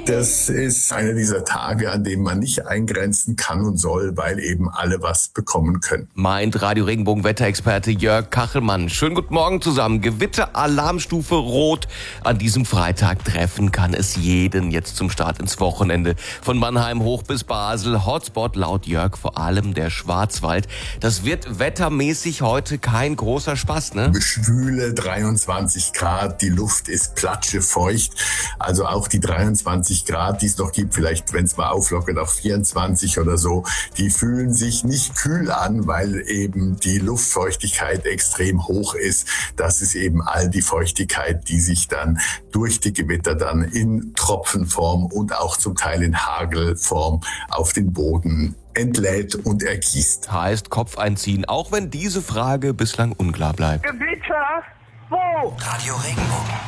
Das ist einer dieser Tage, an denen man nicht eingrenzen kann und soll, weil eben alle was bekommen können. Meint Radio-Regenbogen-Wetterexperte Jörg Kachelmann. Schönen guten Morgen zusammen. Gewitter-Alarmstufe Rot. An diesem Freitag treffen kann es jeden jetzt zum Start ins Wochenende. Von Mannheim hoch bis Basel. Hotspot laut Jörg vor allem der Schwarzwald. Das wird wettermäßig heute kein großer Spaß, ne? Schwüle 23 Grad, die Luft ist platschefeucht. Also auch die 23 Grad, die es noch gibt, vielleicht wenn es mal auflockert auf 24 oder so, die fühlen sich nicht kühl an, weil eben die Luftfeuchtigkeit extrem hoch ist. Das ist eben all die Feuchtigkeit, die sich dann durch die Gewitter dann in Tropfenform und auch zum Teil in Hagelform auf den Boden entlädt und ergießt. Heißt Kopf einziehen, auch wenn diese Frage bislang unklar bleibt. Gewitter? Wo? Radio Regenbogen.